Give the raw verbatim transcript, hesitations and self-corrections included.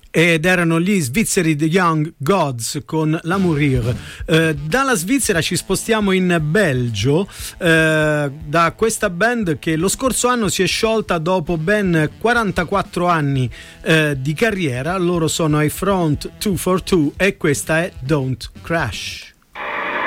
ed erano gli svizzeri The Young Gods con La Mourir. Eh, dalla Svizzera ci spostiamo in Belgio, eh, da questa band che lo scorso anno si è sciolta dopo ben quarantaquattro anni eh, di carriera. Loro sono ai Front duecentoquarantadue e questa è Don't Crash.